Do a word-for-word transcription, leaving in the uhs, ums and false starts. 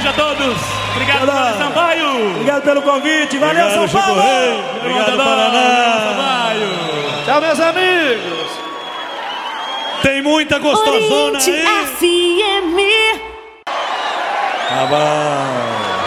noite a todos. Obrigado, Paulo Sampaio. Obrigado pelo convite. Valeu, Obrigado, São Paulo. Rei. Obrigado, Paraná. Tchau, meus amigos. Tem muita gostosona Oriente aí. F M. Ah, vai.